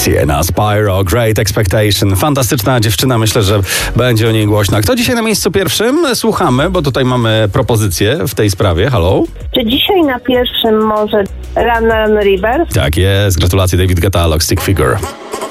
Sienna Spyro, Great Expectation. Fantastyczna dziewczyna, myślę, że będzie o niej głośno. Kto dzisiaj na miejscu pierwszym? Słuchamy, bo tutaj mamy propozycję w tej sprawie. Halo? Czy dzisiaj na pierwszym może Run River? Tak jest, gratulacje, David Guetta, Stick Figure.